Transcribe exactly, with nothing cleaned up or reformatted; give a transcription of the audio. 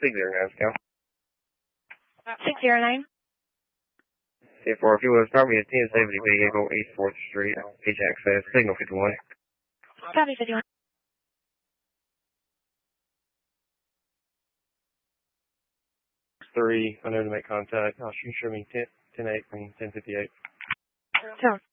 six zero nine, Scout. six zero nine. ten four, if you was probably a ten seventy vehicle, East fourth Street, H access, signal fifty-one. Copy fifty-one. three, I know to make contact. I'll shoot, show me ten, ten eight from ten fifty-eight. Sure.